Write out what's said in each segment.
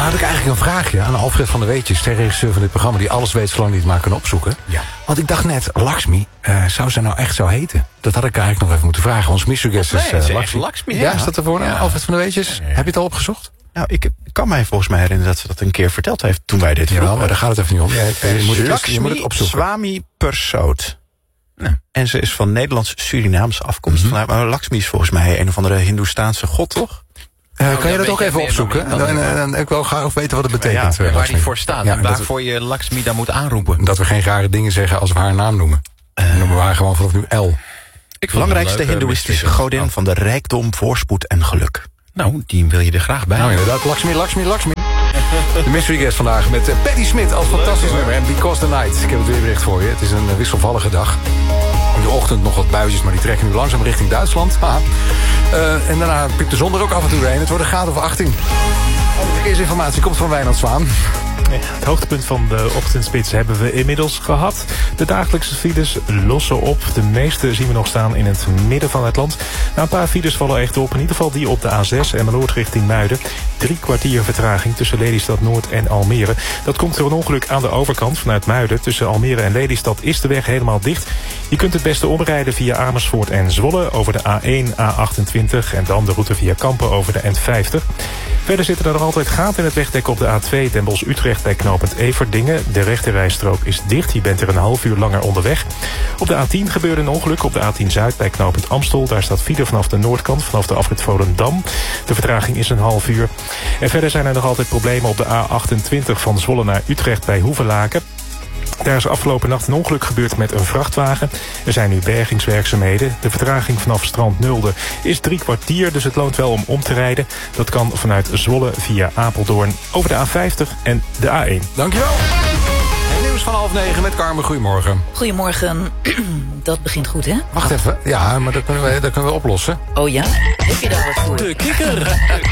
had ik eigenlijk een vraagje aan Alfred van der Weetjes, de regisseur van dit programma, die alles weet zolang hij het maar kan opzoeken. Ja. Want ik dacht net, Lakshmi, zou ze nou echt zo heten? Dat had ik eigenlijk nog even moeten vragen. Ons mystery guest is Lakshmi. Ja, is dat ervoor? Ja. Alfred van der Weetjes, heb je het al opgezocht? Nou, ik kan mij volgens mij herinneren dat ze dat een keer verteld heeft toen wij dit vroegen. Ja, maar daar gaat het even niet om. Je moet het opzoeken. Swami Persaud. Nee. En ze is van Nederlands-Surinaamse afkomst. Maar Lakshmi is volgens mij een of andere Hindoestaanse god, toch? Kan je dat ook even opzoeken? Ik wil graag weten wat het betekent. Waar die voor staat. En waarvoor je Lakshmi dan moet aanroepen. Dat we geen rare dingen zeggen als we haar naam noemen. Dan noemen we haar gewoon vanaf nu L. Belangrijkste hindoeïstische godin van de rijkdom, voorspoed en geluk. Nou, die wil je er graag bij. Nou inderdaad, Lakshmi. De mystery guest vandaag met Patti Smith als fantastisch nummer. En Because the Night. Ik heb het weerbericht voor je. Het is een wisselvallige dag. In de ochtend nog wat buitjes, maar die trekken nu langzaam richting Duitsland. En daarna piept de zon er ook af en toe doorheen. Het wordt een graad of 18. De verkeersinformatie komt van Wijnand Zwaan. Ja, het hoogtepunt van de ochtendspits hebben we inmiddels gehad. De dagelijkse files lossen op. De meeste zien we nog staan in het midden van het land. Nou, een paar files vallen echt op. In ieder geval die op de A6 Emmeloord richting Muiden. 3 kwartier vertraging tussen Lelystad Noord en Almere. Dat komt door een ongeluk aan de overkant vanuit Muiden. Tussen Almere en Lelystad is de weg helemaal dicht. Je kunt het beste omrijden via Amersfoort en Zwolle over de A1, A28... en dan de route via Kampen over de N50. Verder zitten er nog altijd gaten in het wegdek op de A2 Den Bosch-Utrecht bij knooppunt Everdingen. De rechterrijstrook is dicht, je bent er een half uur langer onderweg. Op de A10 gebeurde een ongeluk op de A10 Zuid bij knooppunt Amstel. Daar staat file vanaf de noordkant, vanaf de afrit Volendam. De vertraging is een half uur. En verder zijn er nog altijd problemen op de A28 van Zwolle naar Utrecht bij Hoevelaken. Daar is afgelopen nacht een ongeluk gebeurd met een vrachtwagen. Er zijn nu bergingswerkzaamheden. De vertraging vanaf Strand Nulde is 3 kwartier, dus het loont wel om te rijden. Dat kan vanuit Zwolle via Apeldoorn over de A50 en de A1. Dankjewel. Het nieuws van 8:30 met Carmen. Goedemorgen. Goedemorgen. Dat begint goed, hè? Wacht even. Ja, maar dat kunnen we oplossen. Oh ja? Heb je daar wat voor? De kikker.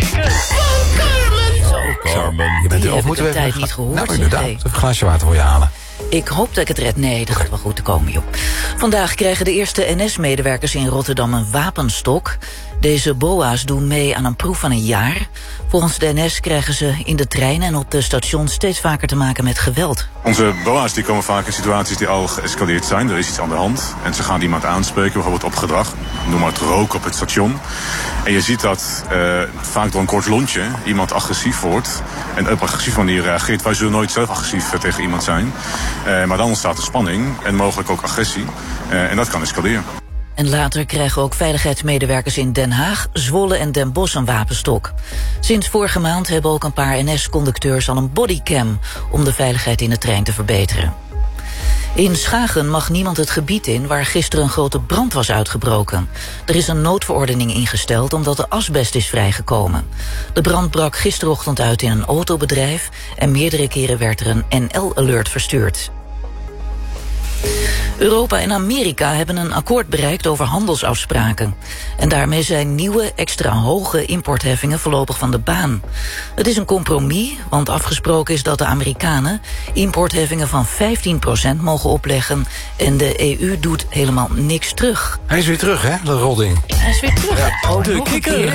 Carmen. Je bent Die of heb moeten ik we een even... tijd niet gehoord. Nou, inderdaad. Nee. Even een glaasje water voor je halen. Ik hoop dat ik het red. Nee, dat gaat wel goed te komen, joh. Vandaag krijgen de eerste NS-medewerkers in Rotterdam een wapenstok. Deze BOA's doen mee aan een proef van een jaar. Volgens de NS krijgen ze in de treinen en op de stations steeds vaker te maken met geweld. Onze BOA's die komen vaak in situaties die al geëscaleerd zijn. Er is iets aan de hand en ze gaan iemand aanspreken, bijvoorbeeld op gedrag. Noem maar het rook op het station. En je ziet dat vaak door een kort lontje iemand agressief wordt. En op een agressieve manier reageert. Wij zullen nooit zelf agressief tegen iemand zijn. Maar dan ontstaat er spanning en mogelijk ook agressie. En dat kan escaleren. En later krijgen ook veiligheidsmedewerkers in Den Haag, Zwolle en Den Bosch een wapenstok. Sinds vorige maand hebben ook een paar NS-conducteurs al een bodycam om de veiligheid in de trein te verbeteren. In Schagen mag niemand het gebied in waar gisteren een grote brand was uitgebroken. Er is een noodverordening ingesteld omdat er asbest is vrijgekomen. De brand brak gisterochtend uit in een autobedrijf en meerdere keren werd er een NL-alert verstuurd. Europa en Amerika hebben een akkoord bereikt over handelsafspraken. En daarmee zijn nieuwe, extra hoge importheffingen voorlopig van de baan. Het is een compromis, want afgesproken is dat de Amerikanen importheffingen van 15% mogen opleggen en de EU doet helemaal niks terug. Hij is weer terug, hè, de rodding. Hij is weer terug. Ja. Oh, de kikker.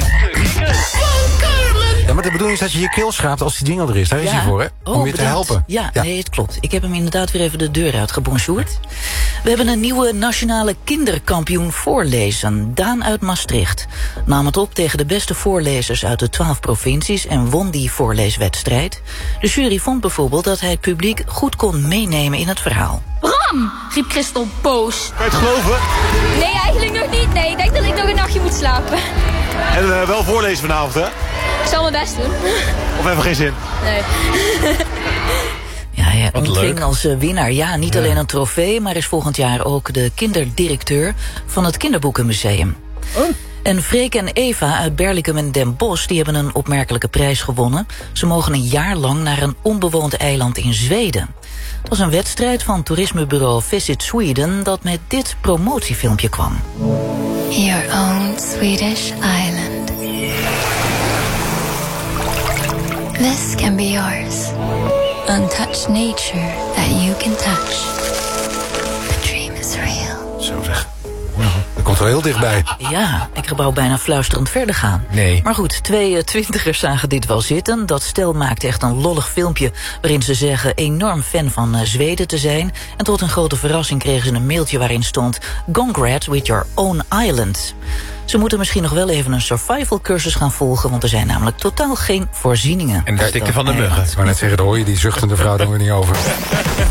Ja, maar de bedoeling is dat je je keel schraapt als die jingle er is. Daar is hij voor, hè? Om je te helpen. Ja, nee, het klopt. Ik heb hem inderdaad weer even de deur uitgebonjourd. We hebben een nieuwe nationale kinderkampioen voorlezen. Daan uit Maastricht nam het op tegen de beste voorlezers uit de 12 provincies en won die voorleeswedstrijd. De jury vond bijvoorbeeld dat hij het publiek goed kon meenemen in het verhaal. Bram, riep Christel boos. Kan je het geloven? Nee, eigenlijk nog niet. Nee, ik denk dat ik nog een nachtje moet slapen. En wel voorlezen vanavond, hè? Ik zal mijn best doen. Of even geen zin? Nee. Ja, hij ontving als winnaar niet alleen een trofee, maar is volgend jaar ook de kinderdirecteur van het Kinderboekenmuseum. Oh. En Freek en Eva uit Berlicum en Den Bosch die hebben een opmerkelijke prijs gewonnen. Ze mogen een jaar lang naar een onbewoond eiland in Zweden. Het was een wedstrijd van toerismebureau Visit Sweden dat met dit promotiefilmpje kwam. Your own Swedish island. This can be yours. Untouched nature that you can touch. The dream is real. Zo zeg. Er komt wel heel dichtbij. Ja, ik wou bijna fluisterend verder gaan. Nee. Maar goed, 2 twintigers zagen dit wel zitten. Dat stel maakte echt een lollig filmpje waarin ze zeggen enorm fan van Zweden te zijn. En tot een grote verrassing kregen ze een mailtje waarin stond: Congrats with your own island. Ze moeten misschien nog wel even een survival cursus gaan volgen, want er zijn namelijk totaal geen voorzieningen. En de stikken van de eiland. muggen. Ik wou net zeggen, daar hoor je die zuchtende vrouw dan weer niet over.